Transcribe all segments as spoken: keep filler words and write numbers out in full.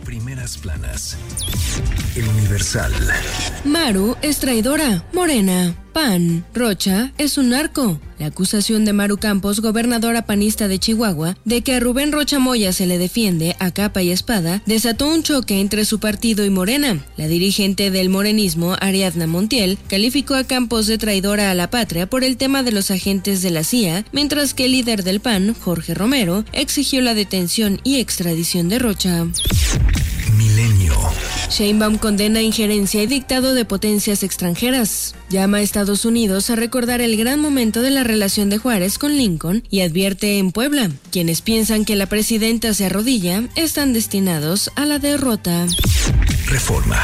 Primeras planas. El Universal. Maru es traidora. Morena. P A N. Rocha es un narco. La acusación de Maru Campos, gobernadora panista de Chihuahua, de que a Rubén Rocha Moya se le defiende a capa y espada, desató un choque entre su partido y Morena. La dirigente del morenismo, Ariadna Montiel, calificó a Campos de traidora a la patria por el tema de los agentes de la C I A, mientras que el líder del P A N, Jorge Romero, exigió la detención y extradición de Rocha. Milenio. Sheinbaum condena injerencia y dictado de potencias extranjeras. Llama a Estados Unidos a recordar el gran momento de la relación de Juárez con Lincoln y advierte en Puebla: quienes piensan que la presidenta se arrodilla están destinados a la derrota. Reforma.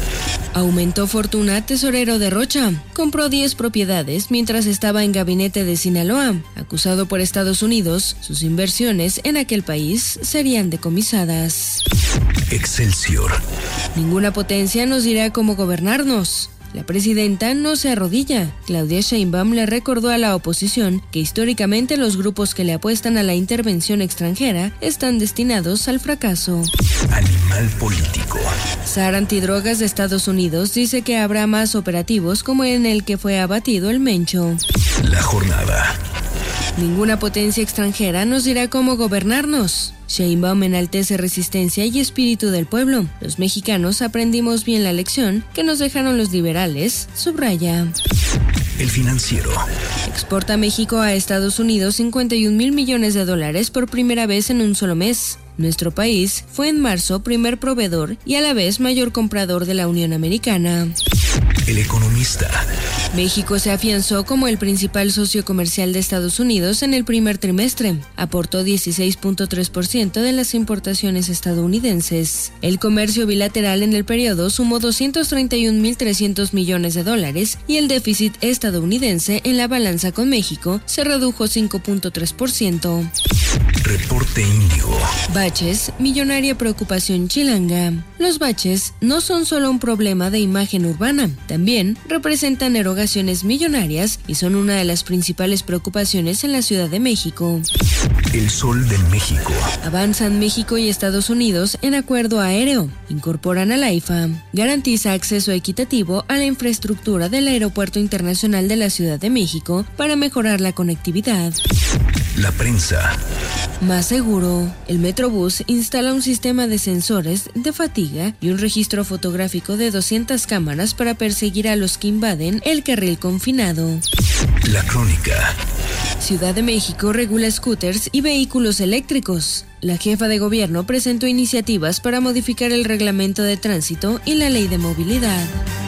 Aumentó fortuna tesorero de Rocha. Compró diez propiedades mientras estaba en gabinete de Sinaloa. Acusado por Estados Unidos, sus inversiones en aquel país serían decomisadas. Excelsior. Ninguna potencia nos dirá cómo gobernarnos. La presidenta no se arrodilla. Claudia Sheinbaum le recordó a la oposición que históricamente los grupos que le apuestan a la intervención extranjera están destinados al fracaso. Animal político. SAR Antidrogas de Estados Unidos dice que habrá más operativos como en el que fue abatido el Mencho. La jornada. Ninguna potencia extranjera nos dirá cómo gobernarnos. Sheinbaum enaltece resistencia y espíritu del pueblo. Los mexicanos aprendimos bien la lección que nos dejaron los liberales, subraya. El Financiero. Exporta México a Estados Unidos cincuenta y un mil millones de dólares por primera vez en un solo mes. Nuestro país fue en marzo primer proveedor y a la vez mayor comprador de la Unión Americana. El Economista. México se afianzó como el principal socio comercial de Estados Unidos en el primer trimestre. Aportó dieciséis punto tres por ciento de las importaciones estadounidenses. El comercio bilateral en el periodo sumó doscientos treinta y un mil trescientos millones de dólares y el déficit estadounidense en la balanza con México se redujo cinco punto tres por ciento. Reporte Índigo. Baches, millonaria preocupación chilanga. Los baches no son solo un problema de imagen urbana, también representan erogaciones millonarias y son una de las principales preocupaciones en la Ciudad de México. El Sol de México. Avanzan México y Estados Unidos en acuerdo aéreo. Incorporan al AIFA. Garantiza acceso equitativo a la infraestructura del Aeropuerto Internacional de la Ciudad de México para mejorar la conectividad. La prensa. Más seguro, el Metrobús instala un sistema de sensores de fatiga y un registro fotográfico de doscientas cámaras para perseguir a los que invaden el carril confinado. La Crónica. Ciudad de México regula scooters y vehículos eléctricos. La jefa de gobierno presentó iniciativas para modificar el reglamento de tránsito y la ley de movilidad.